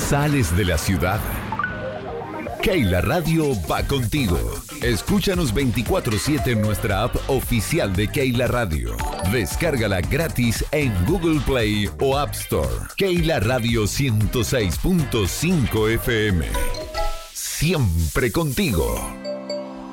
Sales de la ciudad. Keila Radio va contigo. Escúchanos 24/7 en nuestra app oficial de Keila Radio. Descárgala gratis en Google Play o App Store. Keila Radio 106.5 FM. Siempre contigo.